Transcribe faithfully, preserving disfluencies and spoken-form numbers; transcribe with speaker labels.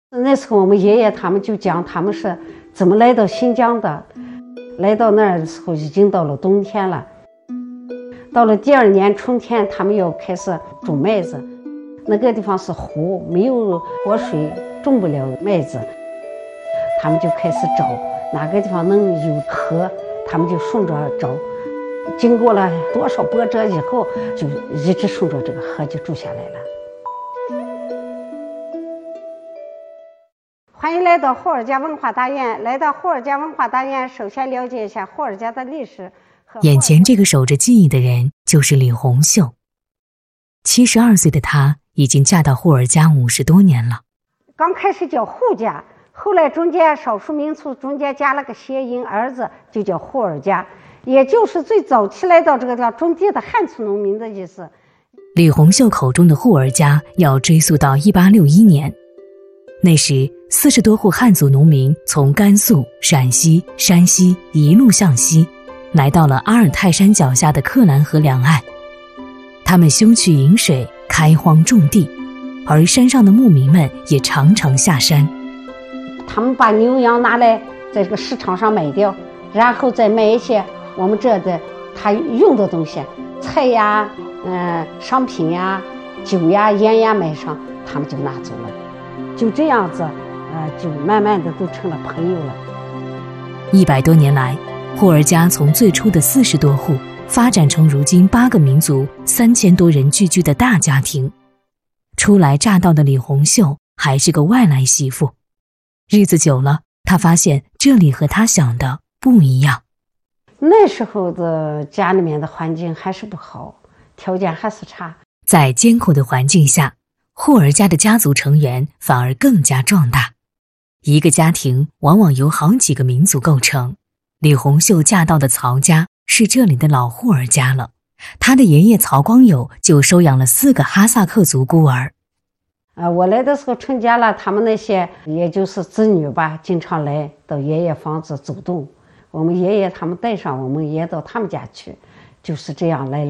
Speaker 1: 那时候我们爷爷他们就讲他们是怎么来到新疆的。来到那儿的时候已经到了冬天了，到了第二年春天他们要开始种麦子。那个地方是湖，没有活水，种不了麦子。他们就开始找哪个地方能有河，他们就顺着找。经过了多少波折以后，就一直顺着这个河就住下来了。欢迎来到霍尔家文化大院。来到霍尔家文化大院，首先了解一下霍尔家的历史。
Speaker 2: 眼前这个守着记忆的人就是李红秀。七十二岁的她已经嫁到霍尔家五十多年了。
Speaker 1: 刚开始叫户家，后来中间少数民族中间加了个谐音，儿子就叫霍尔家，也就是最早期来到这个地方种地的汉族农民的意思。
Speaker 2: 李红秀口中的霍尔家要追溯到一八六一年，那时四十多户汉族农民从甘肃、陕西、山西一路向西，来到了阿尔泰山脚下的克兰河两岸。他们休去饮水，开荒种地，而山上的牧民们也常常下山。
Speaker 1: 他们把牛羊拿来在这个市场上卖掉，然后再卖一些我们这的他用的东西，菜呀、呃、商品呀、酒呀、盐呀卖上，他们就拿走了。就这样子，呃，就慢慢的都成了朋友了。
Speaker 2: 一百多年来，霍尔家从最初的四十多户发展成如今八个民族、三千多人聚居的大家庭。初来乍到的李红秀还是个外来媳妇，日子久了，她发现这里和她想的不一样。
Speaker 1: 那时候的家里面的环境还是不好，条件还是差。
Speaker 2: 在艰苦的环境下，霍尔家的家族成员反而更加壮大。一个家庭往往由好几个民族构成。李红秀嫁到的曹家是这里的老霍尔家了，她的爷爷曹光友就收养了四个哈萨克族孤儿。
Speaker 1: 呃，我来的时候成家了，他们那些也就是子女吧，经常来到爷爷房子走动，我们爷爷他们带上我们也到他们家去，就是这样来